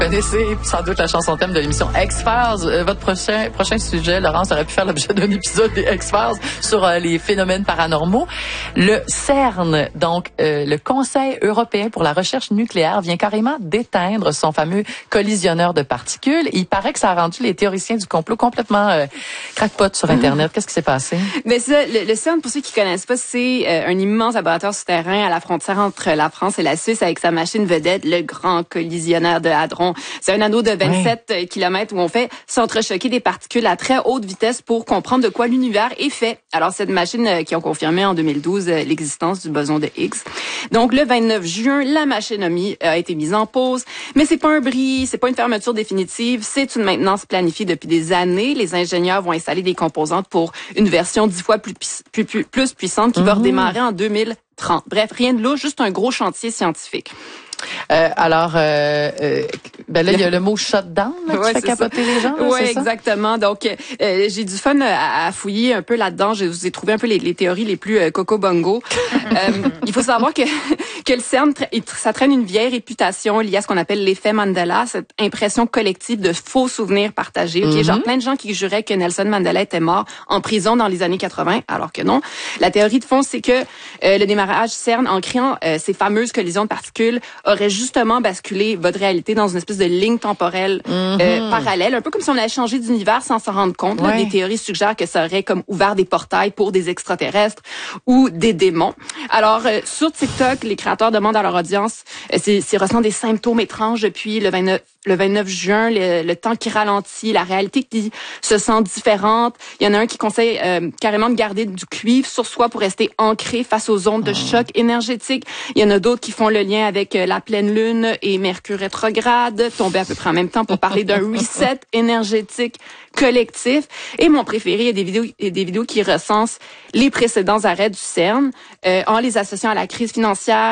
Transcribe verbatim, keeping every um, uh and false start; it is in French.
Connaissez sans doute la chanson thème de l'émission X-Files. Euh, votre prochain prochain sujet, Laurence, aurait pu faire l'objet d'un épisode des X-Files sur euh, les phénomènes paranormaux. Le CERN, donc euh, le Conseil européen pour la recherche nucléaire, vient carrément d'éteindre son fameux collisionneur de particules. Il paraît que ça a rendu les théoriciens du complot complètement euh, crackpot sur Internet. Qu'est-ce qui s'est passé? Mais ça, le, le CERN, pour ceux qui connaissent pas, c'est euh, un immense laboratoire souterrain à la frontière entre la France et la Suisse avec sa machine vedette, le grand collisionneur de hadron. C'est un anneau de vingt-sept ouais. kilomètres où on fait s'entrechoquer des particules à très haute vitesse pour comprendre de quoi l'univers est fait. Alors, cette machine euh, qui ont confirmé en deux mille douze euh, l'existence du boson de Higgs. Donc, le vingt-neuf juin, la machine a, mis, a été mise en pause. Mais c'est pas un bris, c'est pas une fermeture définitive, c'est une maintenance planifiée depuis des années. Les ingénieurs vont installer des composantes pour une version dix fois plus, plus, plus, plus puissante qui mm-hmm. va redémarrer en deux mille trente. Bref, rien de louche, juste un gros chantier scientifique. Euh, alors, euh, euh, ben là, il y a le mot shutdown là, qui ouais, fait capoter ça. les gens. Oui, exactement. Donc, euh, j'ai du fun à, à fouiller un peu là-dedans. Je vous ai trouvé un peu les, les théories les plus euh, coco-bongo. euh, il faut savoir que, que le CERN, ça traîne une vieille réputation liée à ce qu'on appelle l'effet Mandela, cette impression collective de faux souvenirs partagés. Okay? Mm-hmm. Genre plein de gens qui juraient que Nelson Mandela était mort en prison dans les années quatre-vingts, alors que non. La théorie de fond, c'est que euh, le démarrage CERN, en créant euh, ces fameuses collisions de particules, aurait justement basculé votre réalité dans une espèce de ligne temporelle mm-hmm. euh, parallèle, un peu comme si on avait changé d'univers sans s'en rendre compte. Ouais. Là, des théories suggèrent que ça aurait comme ouvert des portails pour des extraterrestres ou des démons. Alors, euh, sur TikTok, les créateurs demandent à leur audience euh, s'ils ressentent des symptômes étranges depuis le vingt-neuf le vingt-neuf juin, le, le temps qui ralentit, la réalité qui se sent différente. Il y en a un qui conseille euh, carrément de garder du cuivre sur soi pour rester ancré face aux ondes de choc énergétique. Il y en a d'autres qui font le lien avec euh, la pleine lune et Mercure rétrograde, tombés à peu près en même temps pour parler d'un reset énergétique collectif. Et mon préféré, il y a des vidéos, il y a des vidéos qui recensent les précédents arrêts du CERN euh, en les associant à la crise financière,